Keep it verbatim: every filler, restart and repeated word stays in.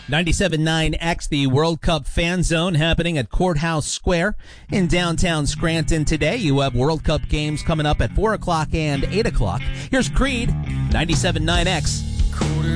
ninety-seven point nine X, the World Cup Fan Zone, happening at Courthouse Square in downtown Scranton today. You have World Cup games coming up at four o'clock and eight o'clock. Here's Creed, ninety-seven point nine X.